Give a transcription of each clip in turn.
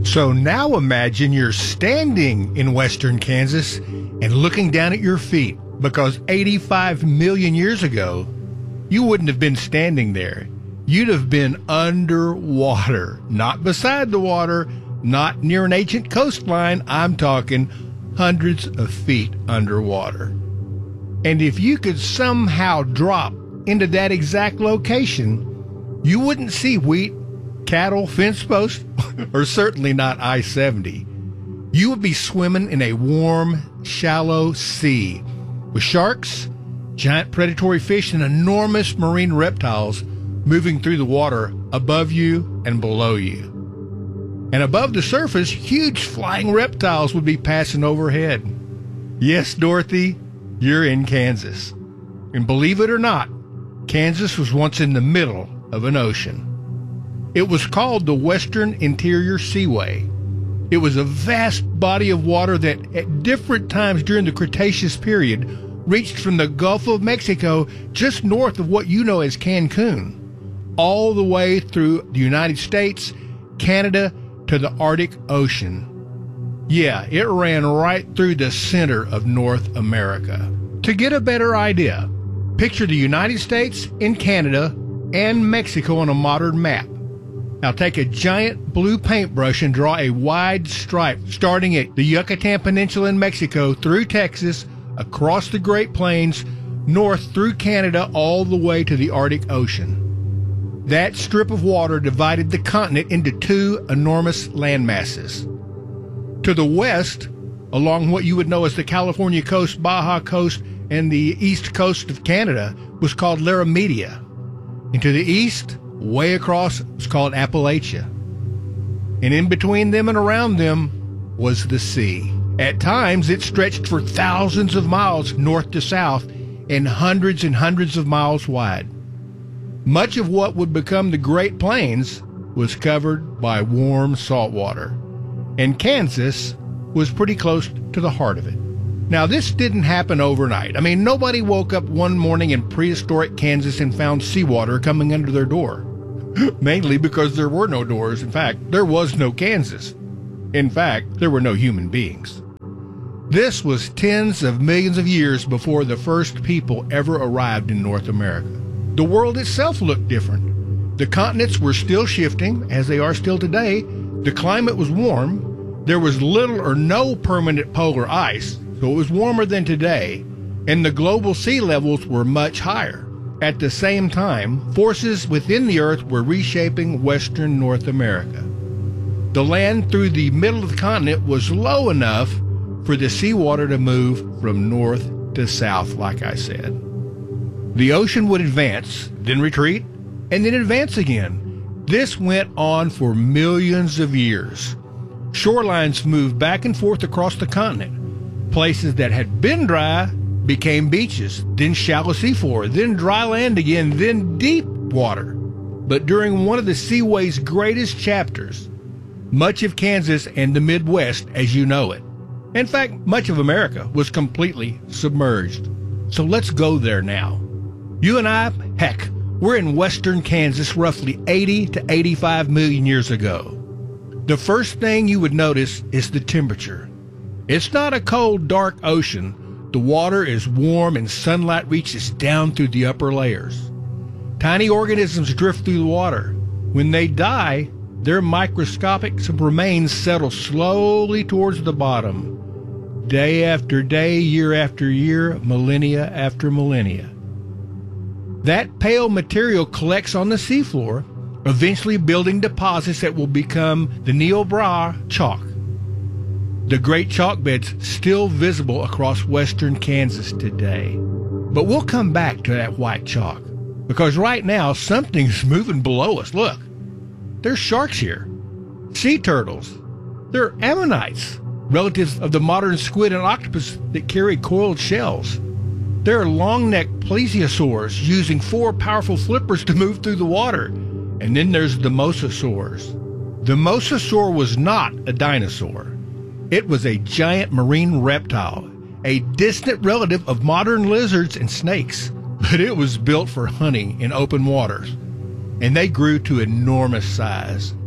So now imagine you're standing in western Kansas and looking down at your feet, because 85 million years ago, you wouldn't have been standing there. You'd have been underwater, not beside the water, not near an ancient coastline. I'm talking hundreds of feet underwater. And if you could somehow drop into that exact location, you wouldn't see wheat, cattle, fence posts, or certainly not I-70. You would be swimming in a warm, shallow sea with sharks, giant predatory fish, and enormous marine reptiles moving through the water above you and below you. And above the surface, huge flying reptiles would be passing overhead. Yes, Dorothy, you're in Kansas. And believe it or not, Kansas was once in the middle of an ocean. It was called the Western Interior Seaway. It was a vast body of water that at different times during the Cretaceous period reached from the Gulf of Mexico just north of what you know as Cancun, all the way through the United States, Canada, to the Arctic Ocean. Yeah, it ran right through the center of North America. To get a better idea, picture the United States and Canada and Mexico on a modern map. Now take a giant blue paintbrush and draw a wide stripe starting at the Yucatan Peninsula in Mexico through Texas, across the Great Plains, north through Canada, all the way to the Arctic Ocean. That strip of water divided the continent into two enormous landmasses. To the west, along what you would know as the California coast, Baja coast, and the east coast of Canada, was called Laramida. And to the east, way across, was called Appalachia. And in between them and around them was the sea. At times, it stretched for thousands of miles north to south and hundreds of miles wide. Much of what would become the Great Plains was covered by warm salt water, and Kansas was pretty close to the heart of it. Now, this didn't happen overnight. I mean, nobody woke up one morning in prehistoric Kansas and found seawater coming under their door. Mainly because there were no doors. In fact, there was no Kansas. In fact, there were no human beings. This was tens of millions of years before the first people ever arrived in North America. The world itself looked different. The continents were still shifting, as they are still today. The climate was warm. There was little or no permanent polar ice, so it was warmer than today, and the global sea levels were much higher. At the same time, forces within the earth were reshaping western North America. The land through the middle of the continent was low enough for the seawater to move from north to south, like I said. The ocean would advance, then retreat, and then advance again. This went on for millions of years. Shorelines moved back and forth across the continent. Places that had been dry became beaches, then shallow seafloor, then dry land again, then deep water. But during one of the Seaway's greatest chapters, much of Kansas and the Midwest as you know it, in fact, much of America, was completely submerged. So let's go there now. You and I, heck, we're in western Kansas roughly 80 to 85 million years ago. The first thing you would notice is the temperature. It's not a cold, dark ocean. The water is warm and sunlight reaches down through the upper layers. Tiny organisms drift through the water. When they die, their microscopic remains settle slowly towards the bottom. Day after day, year after year, millennia after millennia. That pale material collects on the seafloor, eventually building deposits that will become the Niobrara chalk. The great chalk beds still visible across western Kansas today. But we'll come back to that white chalk, because right now something's moving below us. Look, there's sharks here, sea turtles, they're ammonites, relatives of the modern squid and octopus that carry coiled shells. There are long-necked plesiosaurs using 4 powerful flippers to move through the water. And then there's the mosasaurs. The mosasaur was not a dinosaur. It was a giant marine reptile, a distant relative of modern lizards and snakes. But it was built for hunting in open waters, and they grew to enormous size.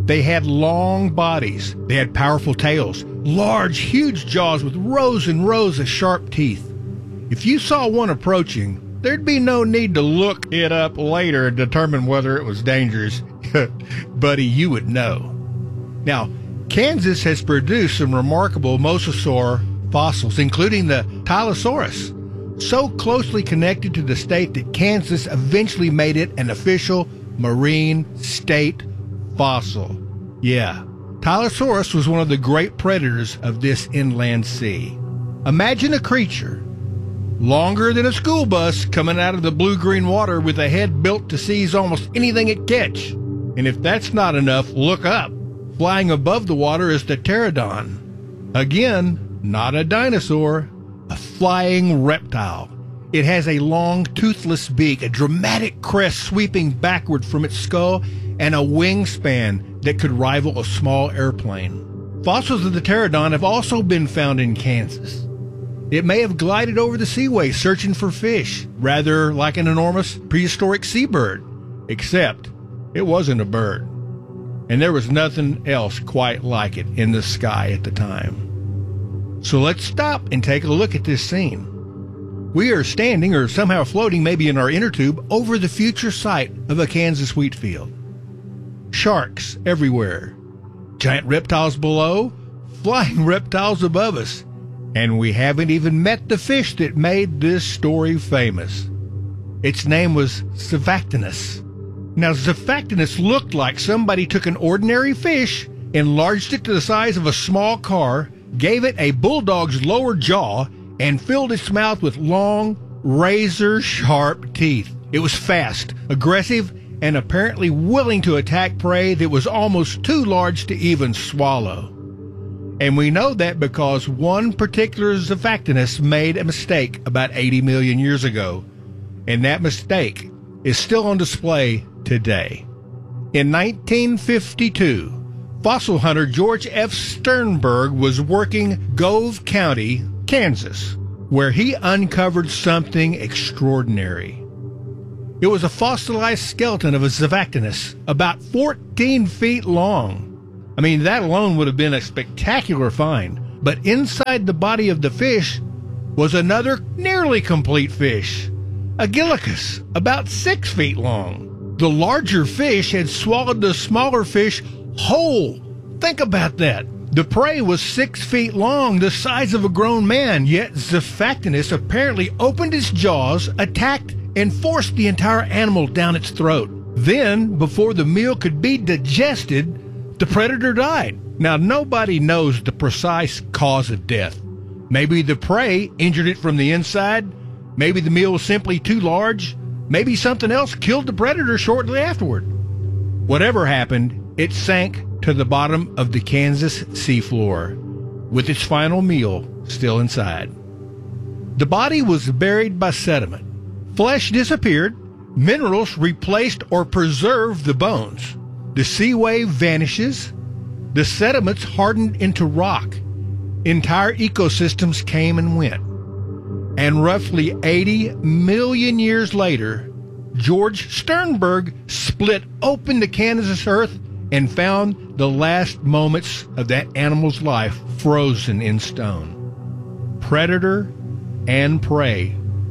They had long bodies. They had powerful tails, large, huge jaws with rows and rows of sharp teeth. If you saw one approaching, there'd be no need to look it up later and determine whether it was dangerous. Buddy, you would know. Now, Kansas has produced some remarkable mosasaur fossils, including the Tylosaurus, so closely connected to the state that Kansas eventually made it an official marine state fossil. Yeah, Tylosaurus was one of the great predators of this inland sea. Imagine a creature longer than a school bus coming out of the blue-green water with a head built to seize almost anything it catch. And if that's not enough, look up. Flying above the water is the pterodon. Again, not a dinosaur, a flying reptile. It has a long, toothless beak, a dramatic crest sweeping backward from its skull, and a wingspan that could rival a small airplane. Fossils of the pterodon have also been found in Kansas. It may have glided over the seaway searching for fish, rather like an enormous prehistoric seabird, except it wasn't a bird. And there was nothing else quite like it in the sky at the time. So let's stop and take a look at this scene. We are standing, or somehow floating maybe in our inner tube, over the future site of a Kansas wheat field. Sharks everywhere, giant reptiles below, flying reptiles above us, and we haven't even met the fish that made this story famous. Its name was Xiphachtynus. Now, Xiphachtynus looked like somebody took an ordinary fish, enlarged it to the size of a small car, gave it a bulldog's lower jaw, and filled its mouth with long, razor-sharp teeth. It was fast, aggressive, and apparently willing to attack prey that was almost too large to even swallow. And we know that because one particular Xiphachtynus made a mistake about 80 million years ago, and that mistake is still on display today. In 1952, fossil hunter George F. Sternberg was working Gove County, Kansas, where he uncovered something extraordinary. It was a fossilized skeleton of a Xiphachtynus, about 14 feet long. I mean, that alone would have been a spectacular find. But inside the body of the fish was another nearly complete fish, a Gillicus, about 6 feet long. The larger fish had swallowed the smaller fish whole. Think about that. The prey was 6 feet long, the size of a grown man, yet Xiphachtynus apparently opened its jaws, attacked, and forced the entire animal down its throat. Then, before the meal could be digested, the predator died. Now, nobody knows the precise cause of death. Maybe the prey injured it from the inside. Maybe the meal was simply too large. Maybe something else killed the predator shortly afterward. Whatever happened, it sank to the bottom of the Kansas seafloor, with its final meal still inside. The body was buried by sediment. Flesh disappeared. Minerals replaced or preserved the bones. The sea wave vanishes. The sediments hardened into rock. Entire ecosystems came and went. And roughly 80 million years later, George Sternberg split open the Kansas earth and found the last moments of that animal's life frozen in stone. Predator and prey,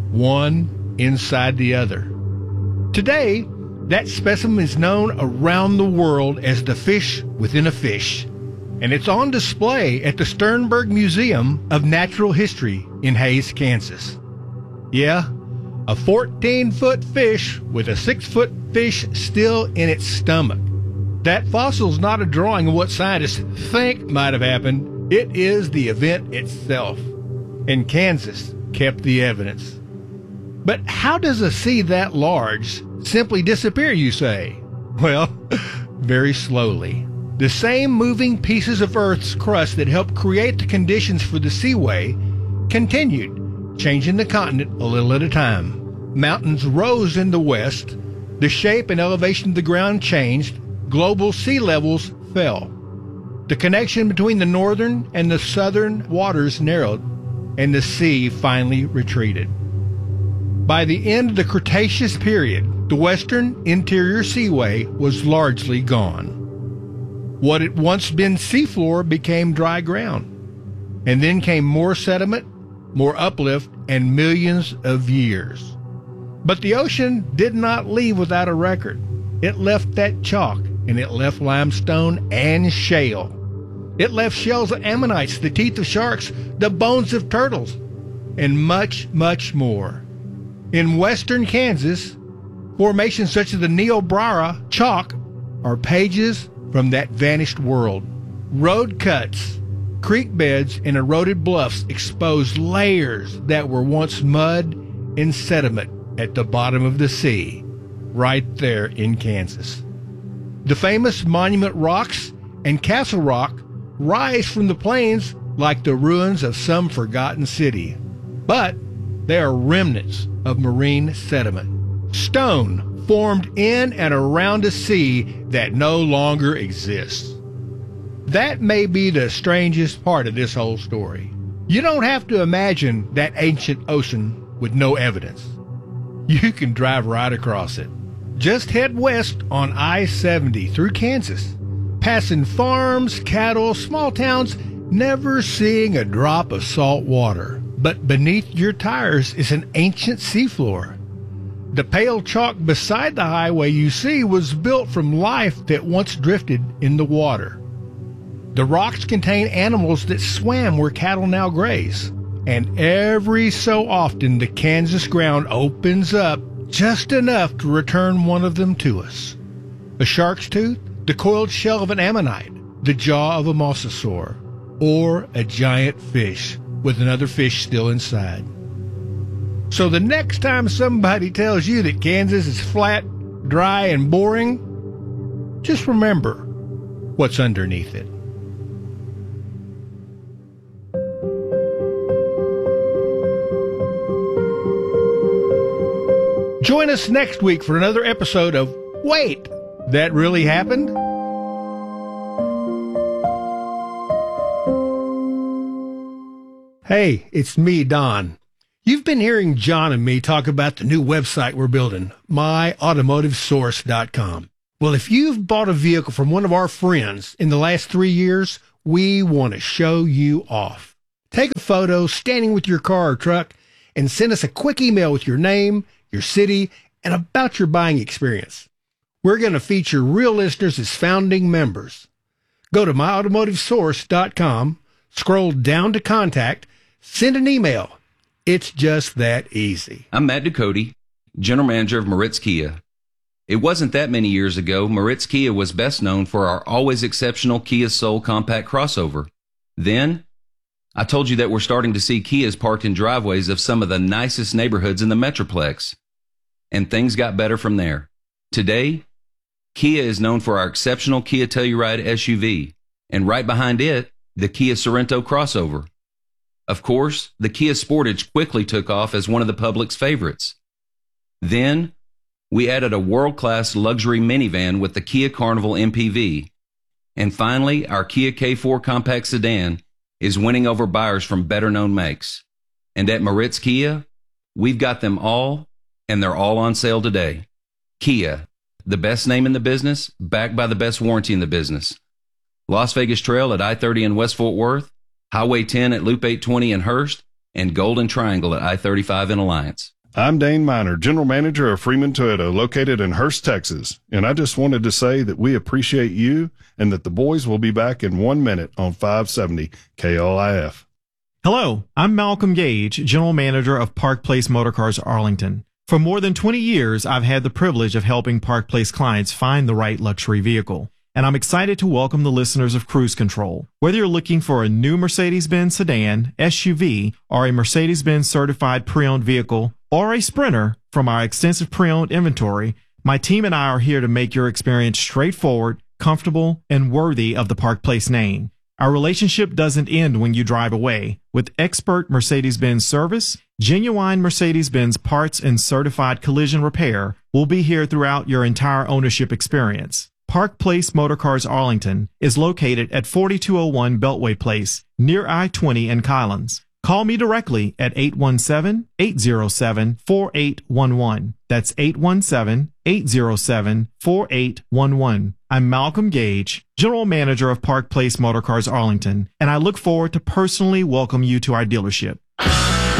one inside the other. Today, that specimen is known around the world as the fish within a fish, and it's on display at the Sternberg Museum of Natural History in Hays, Kansas. Yeah, a 14-foot fish with a 6-foot fish still in its stomach. That fossil's not a drawing of what scientists think might have happened. It is the event itself. And Kansas kept the evidence. But how does a sea that large simply disappear, you say? Well, very slowly. The same moving pieces of Earth's crust that helped create the conditions for the seaway continued, changing the continent a little at a time. Mountains rose in the west. The shape and elevation of the ground changed. Global sea levels fell. The connection between the northern and the southern waters narrowed, and the sea finally retreated. By the end of the Cretaceous period, the western interior seaway was largely gone. What had once been seafloor became dry ground. And then came more sediment, more uplift, and millions of years. But the ocean did not leave without a record. It left that chalk, and it left limestone and shale. It left shells of ammonites, the teeth of sharks, the bones of turtles, and much, much more. In western Kansas, formations such as the Niobrara chalk are pages from that vanished world. Road cuts, creek beds, and eroded bluffs expose layers that were once mud and sediment at the bottom of the sea, right there in Kansas. The famous Monument Rocks and Castle Rock rise from the plains like the ruins of some forgotten city, but they are remnants of marine sediment, stone formed in and around a sea that no longer exists. That may be the strangest part of this whole story. You don't have to imagine that ancient ocean with no evidence. You can drive right across it. Just head west on I-70 through Kansas, passing farms, cattle, small towns, never seeing a drop of salt water. But beneath your tires is an ancient seafloor. The pale chalk beside the highway you see was built from life that once drifted in the water. The rocks contain animals that swam where cattle now graze. And every so often the Kansas ground opens up just enough to return one of them to us. A shark's tooth, the coiled shell of an ammonite, the jaw of a mosasaur, or a giant fish with another fish still inside. So the next time somebody tells you that Kansas is flat, dry, and boring, just remember what's underneath it. Join us next week for another episode of Wait, That Really Happened? Hey, it's me, Don. You've been hearing John and me talk about the new website we're building, myautomotivesource.com. Well, if you've bought a vehicle from one of our friends in the last 3 years, we want to show you off. Take a photo standing with your car or truck and send us a quick email with your name, your city, and about your buying experience. We're going to feature real listeners as founding members. Go to myautomotivesource.com, scroll down to contact, send an email. It's just that easy. I'm Matt Ducote, General Manager of Moritz Kia. It wasn't that many years ago, Moritz Kia was best known for our always exceptional Kia Soul compact crossover. Then, I told you that we're starting to see Kias parked in driveways of some of the nicest neighborhoods in the Metroplex. And things got better from there. Today, Kia is known for our exceptional Kia Telluride SUV, and right behind it, the Kia Sorento crossover. Of course, the Kia Sportage quickly took off as one of the public's favorites. Then, we added a world-class luxury minivan with the Kia Carnival MPV. And finally, our Kia K4 compact sedan is winning over buyers from better-known makes. And at Moritz Kia, we've got them all, and they're all on sale today. Kia, the best name in the business, backed by the best warranty in the business. Las Vegas Trail at I-30 in West Fort Worth, Highway 10 at Loop 820 in Hurst, and Golden Triangle at I-35 in Alliance. I'm Dane Miner, General Manager of Freeman Toyota, located in Hurst, Texas. And I just wanted to say that we appreciate you and that the boys will be back in 1 minute on 570 KLIF. Hello, I'm Malcolm Gage, General Manager of Park Place Motorcars Arlington. For more than 20 years, I've had the privilege of helping Park Place clients find the right luxury vehicle. And I'm excited to welcome the listeners of Cruise Control. Whether you're looking for a new Mercedes-Benz sedan, SUV, or a Mercedes-Benz certified pre-owned vehicle, or a Sprinter from our extensive pre-owned inventory, my team and I are here to make your experience straightforward, comfortable, and worthy of the Park Place name. Our relationship doesn't end when you drive away. With expert Mercedes-Benz service, genuine Mercedes-Benz parts, and certified collision repair, we'll be here throughout your entire ownership experience. Park Place Motorcars Arlington is located at 4201 Beltway Place, near I-20 in Collins. Call me directly at 817-807-4811. That's 817-807-4811. I'm Malcolm Gage, General Manager of Park Place Motor Cars Arlington, and I look forward to personally welcome you to our dealership.